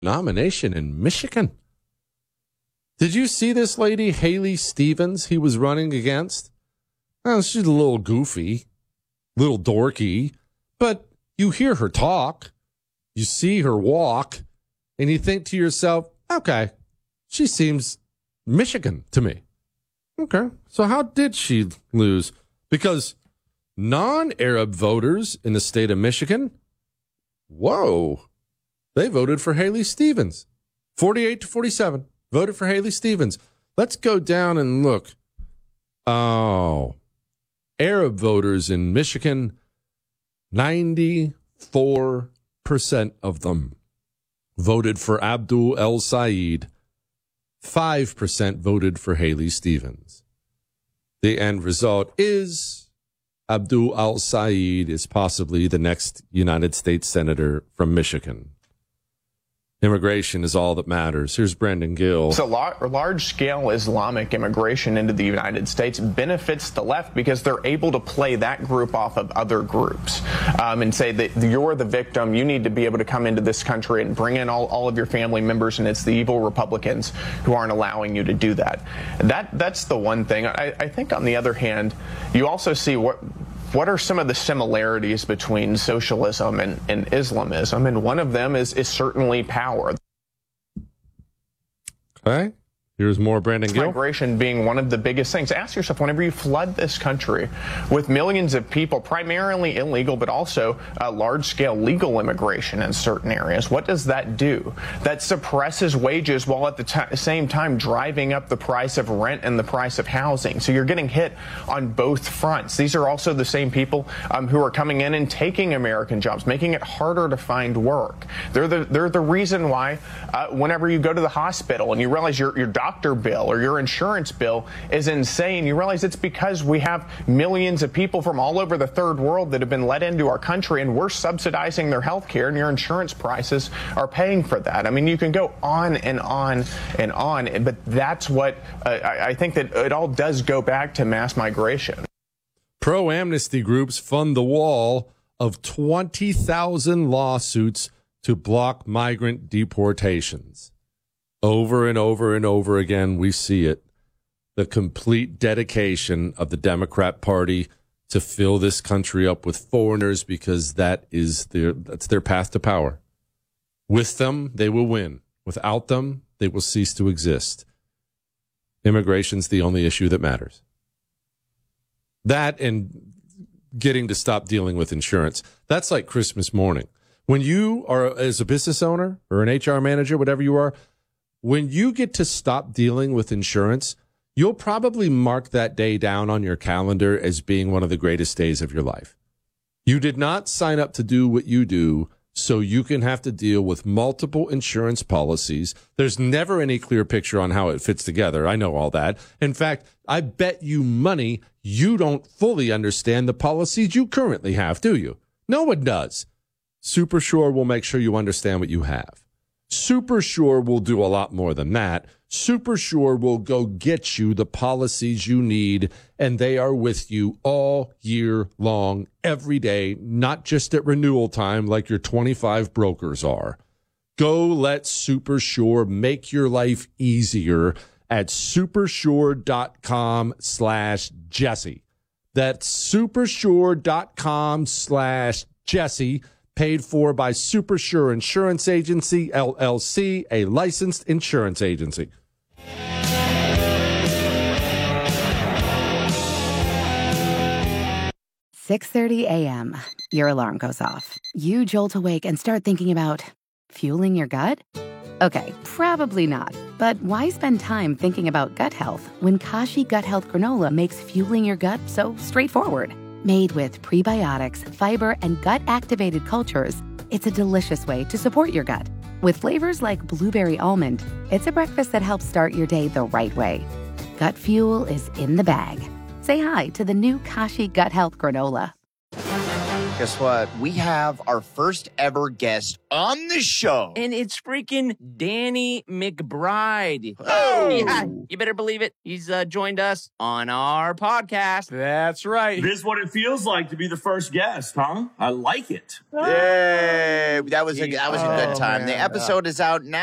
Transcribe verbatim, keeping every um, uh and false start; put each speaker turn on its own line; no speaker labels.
nomination in Michigan. Did you see this lady, Haley Stevens, he was running against? Oh, she's a little goofy, little dorky, but you hear her talk, you see her walk, and you think to yourself, okay, she seems Michigan to me. Okay, so how did she lose? Because non-Arab voters in the state of Michigan, whoa, they voted for Haley Stevens. forty-eight to forty-seven, voted for Haley Stevens. Let's go down and look. Oh, Arab voters in Michigan, ninety-four percent of them voted for Abdul El-Sayed. five percent voted for Haley Stevens. The end result is Abdul El-Sayed is possibly the next United States Senator from Michigan. Immigration is all that matters. Here's Brendan Gill.
So lar- large-scale Islamic immigration into the United States benefits the left because they're able to play that group off of other groups um, and say that you're the victim. You need to be able to come into this country and bring in all, all of your family members, and it's the evil Republicans who aren't allowing you to do that. That That's the one thing. I, I think, on the other hand, you also see what... What are some of the similarities between socialism and, and Islamism? And one of them is, is certainly power.
Okay. Here's more Brandon Gill.
Migration being one of the biggest things. Ask yourself, whenever you flood this country with millions of people, primarily illegal, but also uh, large-scale legal immigration in certain areas, what does that do? That suppresses wages while at the t- same time driving up the price of rent and the price of housing. So you're getting hit on both fronts. These are also the same people um, who are coming in and taking American jobs, making it harder to find work. They're the, they're the reason why uh, whenever you go to the hospital and you realize your, your doctor doctor bill or your insurance bill is insane, you realize it's because we have millions of people from all over the third world that have been let into our country, and we're subsidizing their health care, and your insurance prices are paying for that. I mean, you can go on and on and on, but that's what uh, I, I think that it all does go back to mass migration.
Pro-amnesty groups fund the wall of twenty thousand lawsuits to block migrant deportations. Over and over and over again, we see it. The complete dedication of the Democrat Party to fill this country up with foreigners because that is their, that's their path to power. With them, they will win. Without them, they will cease to exist. Immigration's the only issue that matters. That and getting to stop dealing with insurance. That's like Christmas morning. When you are, as a business owner or an H R manager, whatever you are, when you get to stop dealing with insurance, you'll probably mark that day down on your calendar as being one of the greatest days of your life. You did not sign up to do what you do so you can have to deal with multiple insurance policies. There's never any clear picture on how it fits together. I know all that. In fact, I bet you money you don't fully understand the policies you currently have, do you? No one does. SuperSure will make sure you understand what you have. SuperSure will do a lot more than that. SuperSure will go get you the policies you need, and they are with you all year long, every day, not just at renewal time like your twenty-five brokers are. Go let SuperSure make your life easier at supersure.com slash Jesse. That's supersure.com slash Jesse. Paid for by SuperSure Insurance Agency, L L C, a licensed insurance agency.
six thirty a.m. Your alarm goes off. You jolt awake and start thinking about fueling your gut? Okay, probably not. But why spend time thinking about gut health when Kashi Gut Health Granola makes fueling your gut so straightforward? Made with prebiotics, fiber, and gut-activated cultures, it's a delicious way to support your gut. With flavors like blueberry almond, it's a breakfast that helps start your day the right way. Gut fuel is in the bag. Say hi to the new Kashi Gut Health Granola.
Guess what? We have our first ever guest on the show.
And it's freaking Danny McBride.
Oh!
Yeah, you better believe it. He's uh, joined us on our podcast.
That's right.
This is what it feels like to be the first guest, huh? I like it.
Yay! That was a, that was a good
Oh,
time.
man.
The episode is out now.